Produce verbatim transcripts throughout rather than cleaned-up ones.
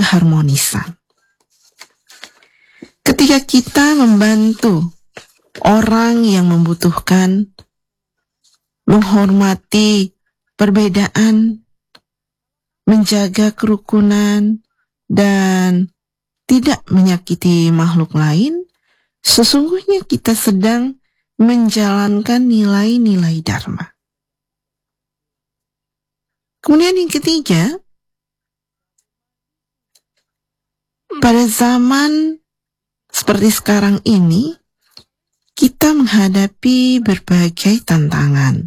keharmonisan. Ketika kita membantu orang yang membutuhkan, menghormati perbedaan, menjaga kerukunan, dan tidak menyakiti makhluk lain, sesungguhnya kita sedang menjalankan nilai-nilai Dharma. Kemudian yang ketiga, pada zaman seperti sekarang ini, kita menghadapi berbagai tantangan.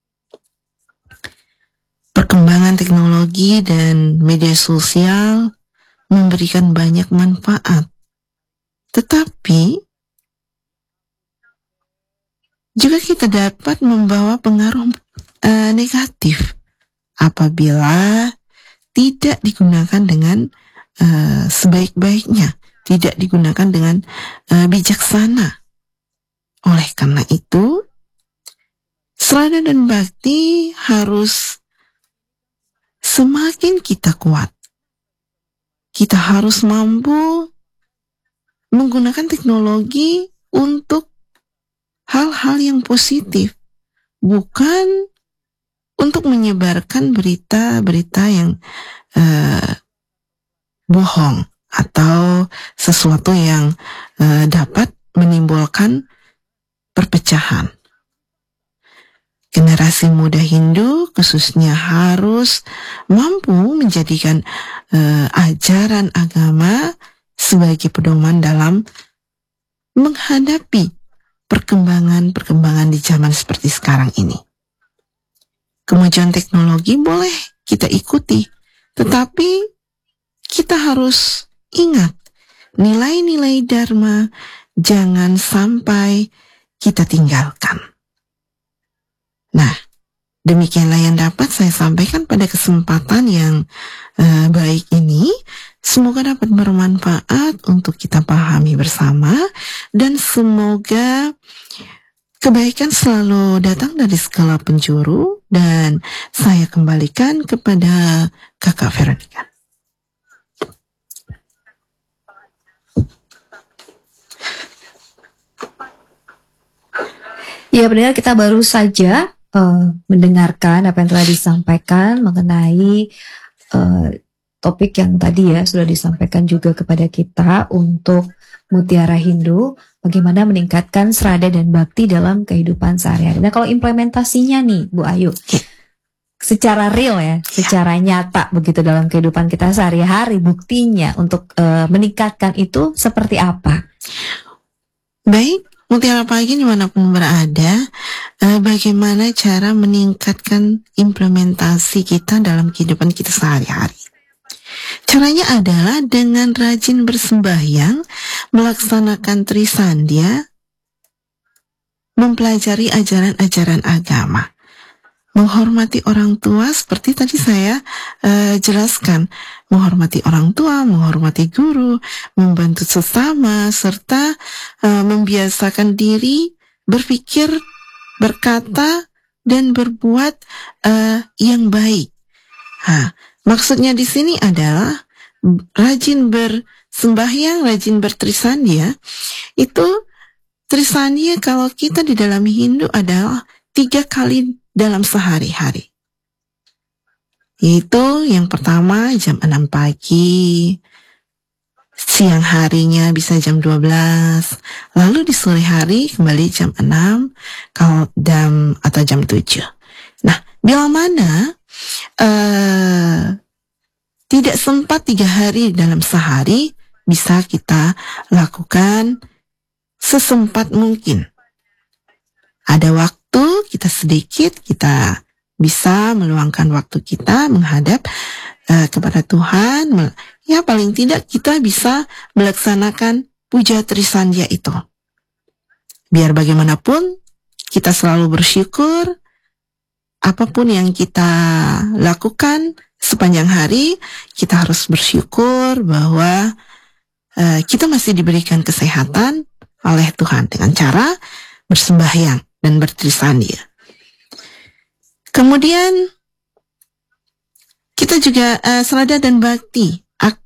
Perkembangan teknologi dan media sosial memberikan banyak manfaat. Tetapi, juga kita dapat membawa pengaruh uh, negatif apabila tidak digunakan dengan uh, sebaik-baiknya, tidak digunakan dengan uh, bijaksana. Oleh karena itu, Srada dan Bhakti harus semakin kita kuat. Kita harus mampu menggunakan teknologi untuk hal-hal yang positif, bukan untuk menyebarkan berita-berita yang uh, bohong atau sesuatu yang uh, dapat menimbulkan perpecahan. Generasi muda Hindu khususnya harus mampu menjadikan uh, ajaran agama sebagai pedoman dalam menghadapi perkembangan-perkembangan di zaman seperti sekarang ini. Kemajuan teknologi boleh kita ikuti, tetapi kita harus ingat nilai-nilai Dharma jangan sampai kita tinggalkan. Nah, demikianlah yang dapat saya sampaikan pada kesempatan yang uh, baik ini. Semoga dapat bermanfaat untuk kita pahami bersama, dan semoga kebaikan selalu datang dari segala penjuru. Dan saya kembalikan kepada Kakak Veronica. Ya, benar, kita baru saja uh, mendengarkan apa yang telah disampaikan mengenai uh, topik yang tadi ya sudah disampaikan juga kepada kita untuk Mutiara Hindu, bagaimana meningkatkan Srada dan Bhakti dalam kehidupan sehari-hari. Nah, kalau implementasinya nih, Bu Ayu, secara real ya, secara nyata begitu dalam kehidupan kita sehari-hari, buktinya untuk uh, meningkatkan itu seperti apa? Baik, Mutiara Pagi dimanapun berada, uh, bagaimana cara meningkatkan implementasi kita dalam kehidupan kita sehari-hari? Caranya adalah dengan rajin bersembahyang, melaksanakan Trisandya, mempelajari ajaran-ajaran agama, menghormati orang tua seperti tadi saya uh, jelaskan, menghormati orang tua, menghormati guru, membantu sesama, serta uh, membiasakan diri berpikir, berkata, dan berbuat uh, yang baik. Nah, maksudnya di sini adalah rajin bersembahyang, rajin bertrisandya. Itu trisandya kalau kita di dalam Hindu adalah tiga kali dalam sehari-hari. Itu yang pertama jam enam pagi, siang harinya bisa jam dua belas, lalu di sore hari kembali jam enam kalau jam atau jam tujuh. Nah, bila mana uh, tidak sempat tiga hari dalam sehari, bisa kita lakukan sesempat mungkin. Ada waktu kita sedikit, kita bisa meluangkan waktu kita menghadap uh, kepada Tuhan. Ya, paling tidak kita bisa melaksanakan puja Trisandya itu. Biar bagaimanapun kita selalu bersyukur. Apapun yang kita lakukan sepanjang hari, kita harus bersyukur bahwa uh, kita masih diberikan kesehatan oleh Tuhan dengan cara bersembahyang dan bertrisandya. Kemudian kita juga uh, Srada dan Bhakti